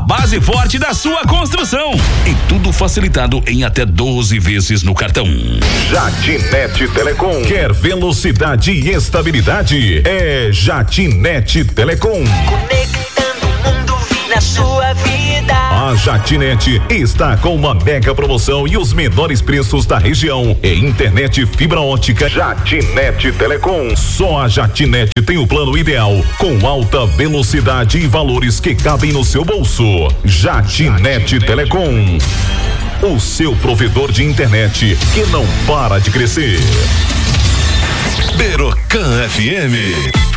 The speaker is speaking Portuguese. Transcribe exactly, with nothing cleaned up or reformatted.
base forte da sua construção. E tudo facilitado em até doze vezes no cartão. Jatinet Telecom. Quer velocidade e estabilidade? É Jatinet Telecom. Conectando o mundo na sua vida. A Jatinet está com uma mega promoção e os menores preços da região em internet fibra ótica. Jatinet Telecom. Só a Jatinet tem o plano ideal com alta velocidade e valores que cabem no seu bolso. Jatinet Telecom. O seu provedor de internet que não para de crescer. Berocan F M.